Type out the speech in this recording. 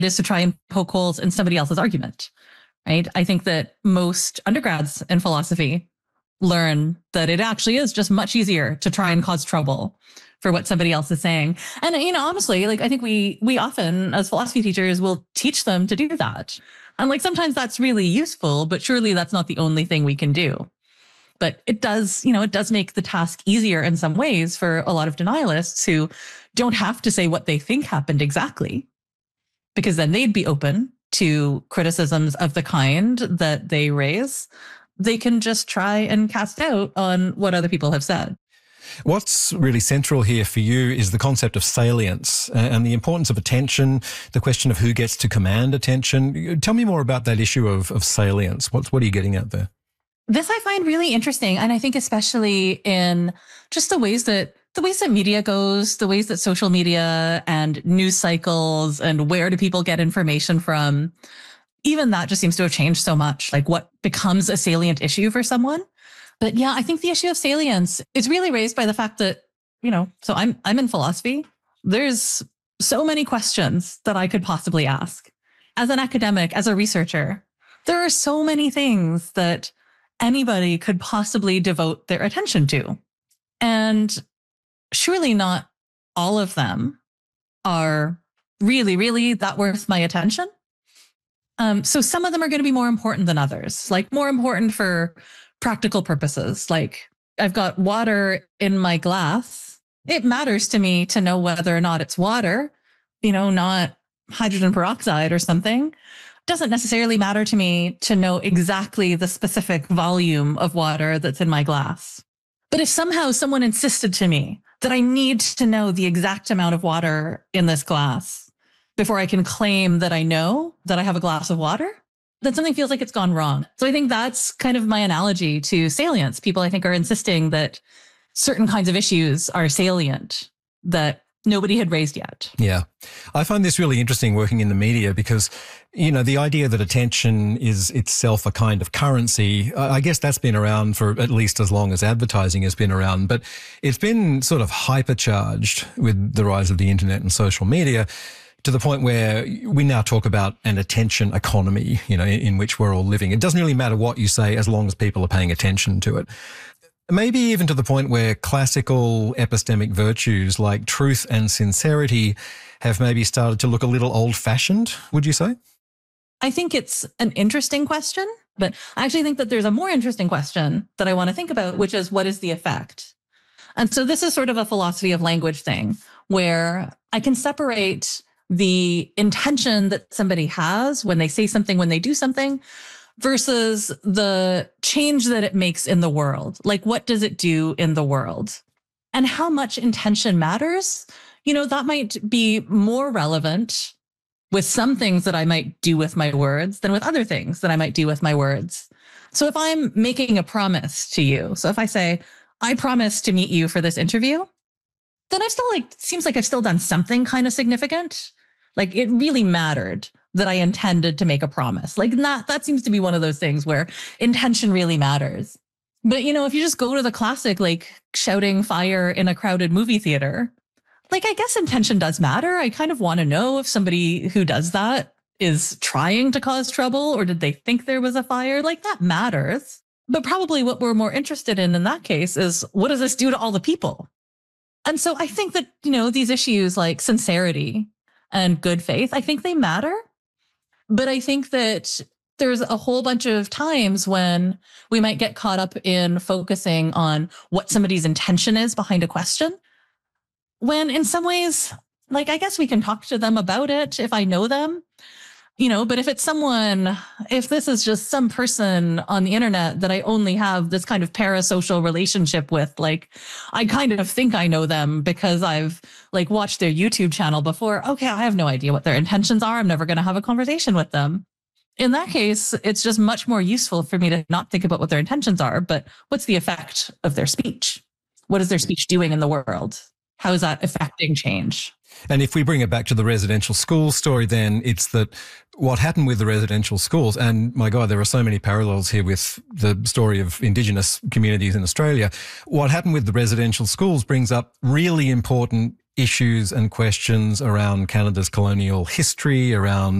is to try and poke holes in somebody else's argument, right? I think that most undergrads in philosophy learn that it actually is just much easier to try and cause trouble for what somebody else is saying. And, honestly, I think we often as philosophy teachers will teach them to do that. And sometimes that's really useful, but surely that's not the only thing we can do. But it does make the task easier in some ways for a lot of denialists who don't have to say what they think happened exactly, because then they'd be open to criticisms of the kind that they raise. They can just try and cast doubt on what other people have said. What's really central here for you is the concept of salience and the importance of attention, the question of who gets to command attention. Tell me more about that issue of salience. What are you getting at there? This I find really interesting. And I think especially in just the ways that media goes, the ways that social media and news cycles and where do people get information from, even that just seems to have changed so much, what becomes a salient issue for someone. But yeah, I think the issue of salience is really raised by the fact that, so I'm in philosophy. There's so many questions that I could possibly ask. As an academic, as a researcher, there are so many things that anybody could possibly devote their attention to. And surely not all of them are really, really that worth my attention. So some of them are going to be more important than others, more important for practical purposes. I've got water in my glass. It matters to me to know whether or not it's water, not hydrogen peroxide or something. Doesn't necessarily matter to me to know exactly the specific volume of water that's in my glass. But if somehow someone insisted to me that I need to know the exact amount of water in this glass before I can claim that I know that I have a glass of water, then something feels like it's gone wrong. So I think that's kind of my analogy to salience. People, I think, are insisting that certain kinds of issues are salient that nobody had raised yet. Yeah. I find this really interesting working in the media because, the idea that attention is itself a kind of currency, I guess that's been around for at least as long as advertising has been around, but it's been sort of hypercharged with the rise of the internet and social media, to the point where we now talk about an attention economy, in which we're all living. It doesn't really matter what you say as long as people are paying attention to it. Maybe even to the point where classical epistemic virtues like truth and sincerity have maybe started to look a little old-fashioned, would you say? I think it's an interesting question, but I actually think that there's a more interesting question that I want to think about, which is what is the effect? And so this is sort of a philosophy of language thing where I can separate the intention that somebody has when they say something, when they do something, versus the change that it makes in the world. What does it do in the world? And how much intention matters? That might be more relevant with some things that I might do with my words than with other things that I might do with my words. So if I'm making a promise to you, so if I say, I promise to meet you for this interview, then I've still seems like I've still done something kind of significant. It really mattered that I intended to make a promise. That seems to be one of those things where intention really matters. But, if you just go to the classic, shouting fire in a crowded movie theater, I guess intention does matter. I kind of want to know if somebody who does that is trying to cause trouble or did they think there was a fire? That matters. But probably what we're more interested in that case is what does this do to all the people? And so I think that, these issues like sincerity and good faith, I think they matter. But I think that there's a whole bunch of times when we might get caught up in focusing on what somebody's intention is behind a question, when in some ways, I guess we can talk to them about it if I know them, but if this is just some person on the internet that I only have this kind of parasocial relationship with, I kind of think I know them because I've watched their YouTube channel before. Okay, I have no idea what their intentions are. I'm never going to have a conversation with them. In that case, it's just much more useful for me to not think about what their intentions are, but what's the effect of their speech? What is their speech doing in the world? How is that affecting change? And if we bring it back to the residential school story, then it's that what happened with the residential schools, and my God, there are so many parallels here with the story of Indigenous communities in Australia. What happened with the residential schools brings up really important issues and questions around Canada's colonial history, around